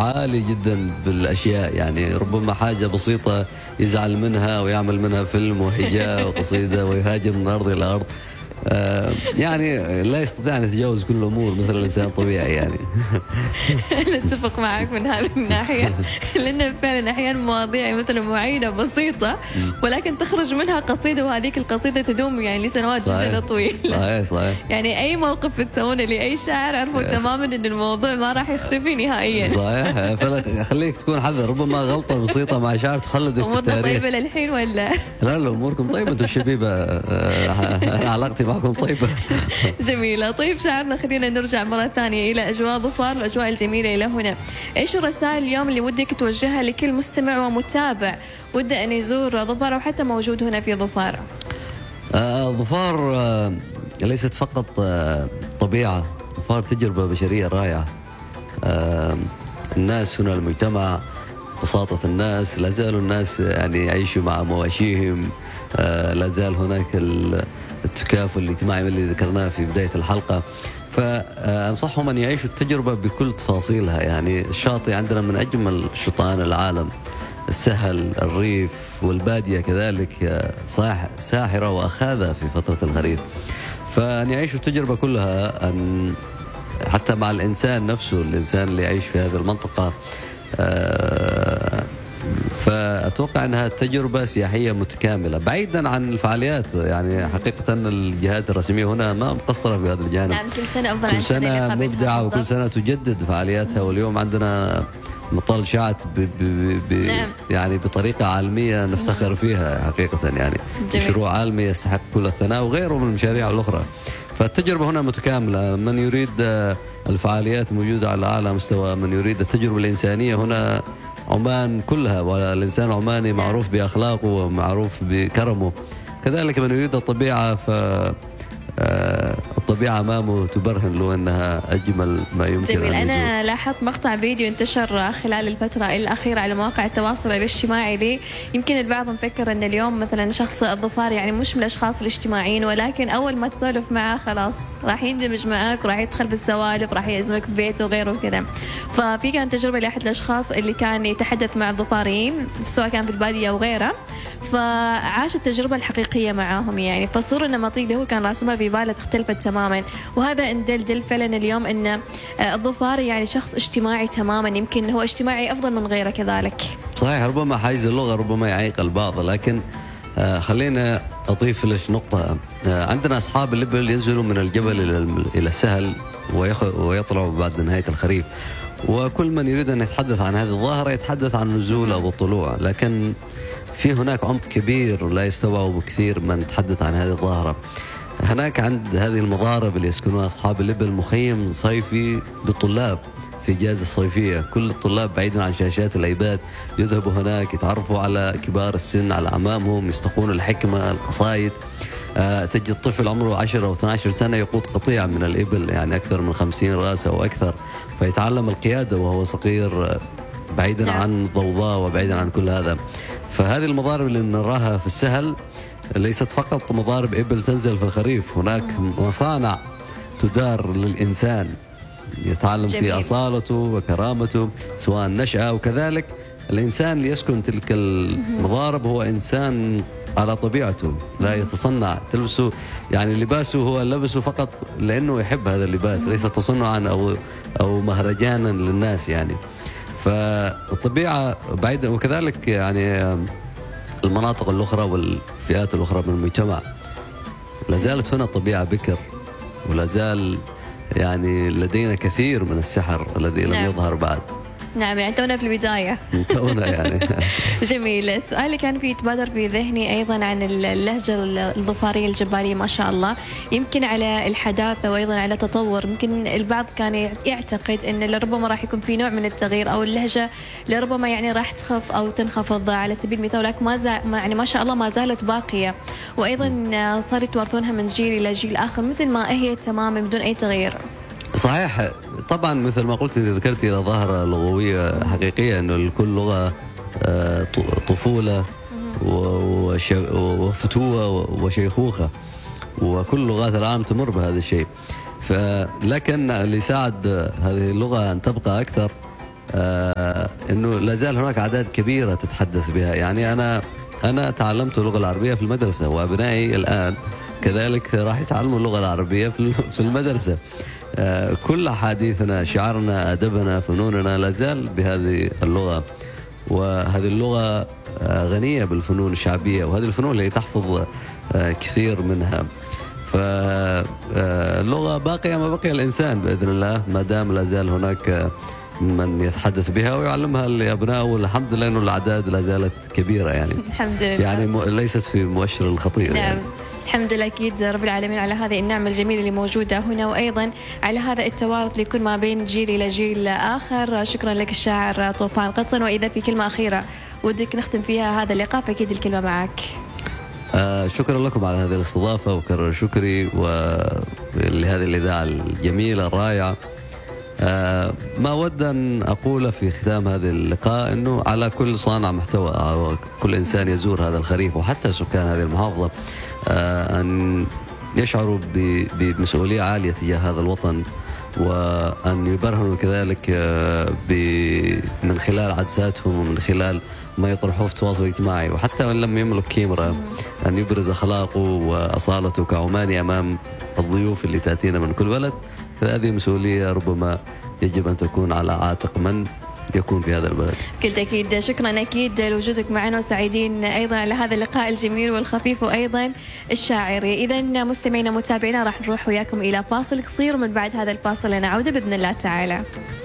عالي جدا بالاشياء، يعني ربما حاجه بسيطه يزعل منها ويعمل منها فيلم وهجاء وقصيده ويهاجر من ارض الى ارض. يعني لا يستطيع ان يتجاوز كل الامور مثل الانسان الطبيعي يعني. نتفق معك من هذه الناحيه، لان فعلا احيانا مواضيع مثلا معينه بسيطه ولكن تخرج منها قصيده، وهذيك القصيده تدوم يعني لسنوات جدا طويله. صحيح. يعني اي موقف بتسوونه لاي شاعر عرفوا تماما ان الموضوع ما راح يختفي نهائيا. صحيح. فخليك تكون حذر، ربما غلطه بسيطه مع شاعر تخلدك في التاريخ. امورنا طيبه للحين ولا؟ لا اموركم طيبه انتم الشبيبه، علاقتي معكم طيبه. جميلة. طيب شاعرنا، خلينا نرجع مرة ثانية إلى أجواء ظفار والأجواء الجميلة إلى هنا. إيش الرسائل اليوم اللي ودك توجهها لكل مستمع ومتابع وده أن يزور ظفار أو حتى موجود هنا في ظفار؟ ظفار ليست فقط طبيعة، ظفار تجربة بشرية رائعة. الناس هنا، المجتمع، بساطة الناس، لا زالوا الناس يعني يعيشوا مع مواشيهم، لا زال هناك التكافل الاجتماعي اللي ذكرناه في بداية الحلقة. فأنصحهم أن يعيشوا التجربة بكل تفاصيلها. يعني الشاطئ عندنا من أجمل شطآن العالم، السهل، الريف والبادية كذلك ساحرة وأخاذة في فترة الخريف. فأن يعيشوا التجربة كلها، أن حتى مع الإنسان نفسه، الإنسان اللي يعيش في هذه المنطقة. فأتوقع أنها تجربة سياحية متكاملة بعيدا عن الفعاليات. يعني حقيقة الجهات الرسمية هنا ما مقصرة في هذا الجانب. نعم، كل سنة أفضل، كل سنة مبدعة وكل سنة تجدد فعالياتها. واليوم عندنا مطال شعت نعم. يعني بطريقة عالمية نفتخر فيها حقيقة. يعني مشروع عالمي يستحق كل الثناء وغيره من المشاريع الأخرى. فالتجربة هنا متكاملة. من يريد الفعاليات موجودة على أعلى مستوى، من يريد التجربة الإنسانية هنا عمان كلها، والإنسان العماني معروف بأخلاقه ومعروف بكرمه. كذلك من يريد الطبيعة، الطبيعة أمامه تبرهن له أنها أجمل ما يمكن. جميل. أنا لاحظت مقطع فيديو انتشر خلال الفترة الأخيرة على مواقع التواصل الاجتماعي لي. يمكن البعض مفكر أن اليوم مثلا شخص الظفار يعني مش من الأشخاص الاجتماعيين، ولكن أول ما تسولف معه خلاص راح يندمج معك وراح يدخل بالسوالف، راح يعزمك في بيته وغيره وكذا. ففي كانت تجربة لأحد الأشخاص اللي كان يتحدث مع الظفاريين سواء كان في البادية أو غيره، فعاش التجربة الحقيقية معاهم. يعني فالصورة النمطية اللي هو كان راسمها في باله اختلفت تماما، وهذا دل فعلا اليوم ان الظفار يعني شخص اجتماعي تماما، يمكن هو اجتماعي افضل من غيره كذلك. صحيح. ربما حيز اللغة ربما يعيق البعض، لكن خلينا اضيف لك نقطة. عندنا اصحاب الإبل ينزلوا من الجبل الى السهل ويطلعوا بعد نهاية الخريف، وكل من يريد ان يتحدث عن هذه الظاهرة يتحدث عن النزول او الطلوع، لكن في هناك عمق كبير لا يستوعب كثير من يتحدث عن هذه الظاهرة. هناك عند هذه المضارب اللي يسكنوها أصحاب الإبل مخيم صيفي للطلاب في إجازة الصيفية. كل الطلاب بعيدا عن شاشات الأيباد يذهبوا هناك، يتعرفوا على كبار السن، على أعمامهم، يستقون الحكمة، القصائد. تجد طفل عمره 10 أو 12 سنة يقود قطيع من الإبل، يعني أكثر من 50 رأس أو أكثر، فيتعلم القيادة وهو صغير بعيدا عن الضوضاء وبعيدا عن كل هذا. فهذه المضارب اللي نراها في السهل ليست فقط مضارب إبل تنزل في الخريف، هناك مصانع تدار للإنسان يتعلم في أصالته وكرامته سواء نشأة، وكذلك الإنسان اللي يسكن تلك المضارب هو إنسان على طبيعته، لا يتصنع تلبسه، يعني لباسه هو لبسه فقط لأنه يحب هذا اللباس، ليس تصنعا أو مهرجانا للناس يعني. فالطبيعة بعيدة. وكذلك يعني المناطق الأخرى والفئات الأخرى من المجتمع لا زالت هنا الطبيعة بكر، ولا زال يعني لدينا كثير من السحر الذي لم يظهر بعد. نعم، يعني تونا في البداية. تونا يعني. جميل. السؤال اللي كان يتبادر في ذهني أيضا عن اللهجة الظفارية الجبالية ما شاء الله، يمكن على الحداثة وأيضا على تطور. يمكن البعض كان يعتقد أن لربما راح يكون في نوع من التغيير أو اللهجة لربما يعني راح تخف أو تنخفض على سبيل المثال، لكن يعني ما شاء الله ما زالت باقية، وأيضا صار يتوارثونها من جيل إلى جيل آخر مثل ما هي تماما بدون أي تغيير. صحيح. طبعا مثل ما قلت ذكرتي ظاهرة لغوية حقيقية أنه لكل لغة طفولة وفتوة وشيخوخة، وكل لغات العالم تمر بهذا الشيء. لكن اللي يساعد هذه اللغة أن تبقى أكثر انه لا زال هناك اعداد كبيره تتحدث بها. يعني انا تعلمت اللغه العربيه في المدرسه، وابنائي الان كذلك راح يتعلموا اللغه العربيه في المدرسه. كل احاديثنا، شعرنا، ادبنا، فنوننا لا زال بهذه اللغه، وهذه اللغه غنيه بالفنون الشعبيه، وهذه الفنون اللي تحفظ كثير منها. فاللغه باقيه ما بقي الانسان باذن الله، ما دام لا زال هناك من يتحدث بها ويعلمها لابنائه، والحمد لله انه الاعداد لا زالت كبيره يعني. الحمد لله. يعني ليست في مؤشر الخطير. نعم. يعني. الحمد لله أكيد رب العالمين على هذه النعمة الجميلة اللي موجودة هنا، وأيضا على هذا التوارث اللي يكون ما بين جيل إلى جيل آخر. شكرا لك الشاعر طوفان قطن. وإذا في كلمة أخيرة ودك نختم فيها هذا اللقاء فأكيد الكلمة معك. شكرا لكم على هذه الاستضافة، وكرر شكري لهذه الإذاعة الجميلة الرائعة. ما أود أن أقول في ختام هذا اللقاء أنه على كل صانع محتوى أو كل إنسان يزور هذا الخريف، وحتى سكان هذه المحافظة، أن يشعروا بمسؤولية عالية تجاه هذا الوطن، وأن يبرهنوا كذلك من خلال عدساتهم ومن خلال ما يطرحوه في التواصل الاجتماعي، وحتى من لم يملك كاميرا أن يبرز أخلاقه وأصالته كعماني أمام الضيوف اللي تأتينا من كل بلد. فهذه مسؤولية ربما يجب أن تكون على عاتق من يكون في هذا البلد. بكل تأكيد. شكرا أكيد لوجودك معنا، وسعيدين أيضا على هذا اللقاء الجميل والخفيف وأيضا الشاعري. إذا مستمعينا متابعينا راح نروح وياكم إلى فاصل قصير، ومن بعد هذا الفاصل لنا عودة بإذن الله تعالى.